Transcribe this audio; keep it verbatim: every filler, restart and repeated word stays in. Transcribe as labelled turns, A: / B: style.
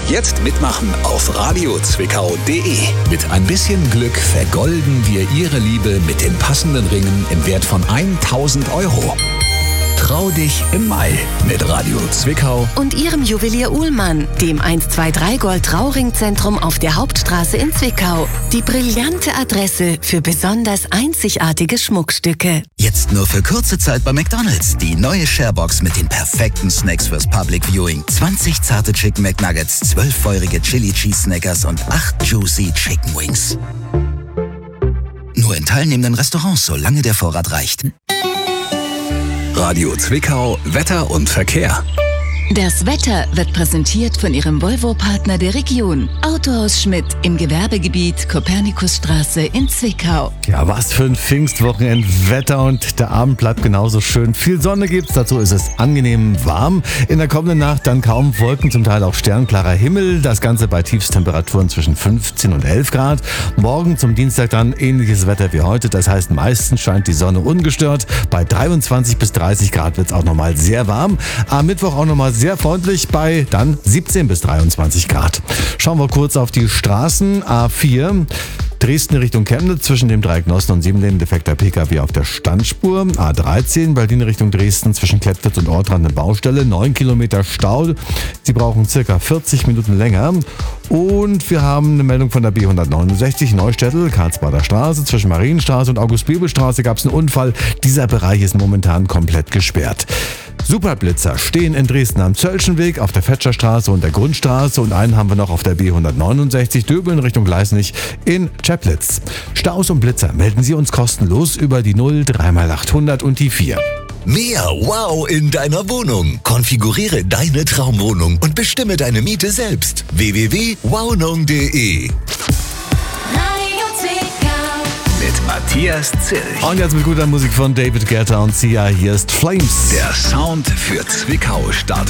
A: Jetzt mitmachen auf radio zwickau punkt de. Mit ein bisschen Glück vergolden wir Ihre Liebe mit den passenden Ringen im Wert von tausend Euro. Trau dich im Mai mit Radio Zwickau
B: und Ihrem Juwelier Uhlmann, dem eins zwei drei Gold Trauringzentrum auf der Hauptstraße in Zwickau. Die brillante Adresse für besonders einzigartige Schmuckstücke.
C: Jetzt nur für kurze Zeit bei McDonald's. Die neue Sharebox mit den perfekten Snacks fürs Public Viewing. zwanzig zarte Chicken McNuggets, zwölf feurige Chili Cheese Snackers und acht Juicy Chicken Wings. Nur in teilnehmenden Restaurants, solange der Vorrat reicht.
A: Radio Zwickau, Wetter und Verkehr.
D: Das Wetter wird präsentiert von Ihrem Volvo-Partner der Region. Autohaus Schmidt im Gewerbegebiet Kopernikusstraße in Zwickau.
E: Ja, was für ein Pfingstwochenendwetter und der Abend bleibt genauso schön. Viel Sonne gibt's, dazu ist es angenehm warm. In der kommenden Nacht dann kaum Wolken, zum Teil auch sternklarer Himmel. Das Ganze bei Tiefstemperaturen zwischen fünfzehn und elf Grad. Morgen zum Dienstag dann ähnliches Wetter wie heute. Das heißt, meistens scheint die Sonne ungestört. Bei dreiundzwanzig bis dreißig Grad wird's auch nochmal sehr warm. Am Mittwoch auch nochmal sehr freundlich bei dann siebzehn bis dreiundzwanzig Grad. Schauen wir kurz auf die Straßen. A vier. Dresden Richtung Chemnitz zwischen dem Dreieck Nossen und Siebenlehnen defekter P K W auf der Standspur. A dreizehn Berlin Richtung Dresden zwischen Klettwitz und Ortrand eine Baustelle. neun Kilometer Stau. Sie brauchen circa vierzig Minuten länger. Und wir haben eine Meldung von der B hundertneunundsechzig Neustädtel, Karlsbader Straße. Zwischen Marienstraße und August-Bebel-Straße gab es einen Unfall. Dieser Bereich ist momentan komplett gesperrt. Superblitzer stehen in Dresden am Zöllchenweg, auf der Fetscherstraße und der Grundstraße und einen haben wir noch auf der B hundertneunundsechzig Döbeln Richtung Gleisnich in Chaplitz. Staus und Blitzer melden Sie uns kostenlos über die null drei mal achthundert und die vier.
C: Mehr Wow in deiner Wohnung. Konfiguriere deine Traumwohnung und bestimme deine Miete selbst. w w w punkt wownung punkt de
A: mit Matthias Zilch.
E: Und jetzt mit guter Musik von David Guetta und Sia. Hier ist Flames.
A: Der Sound für Zwickau startet.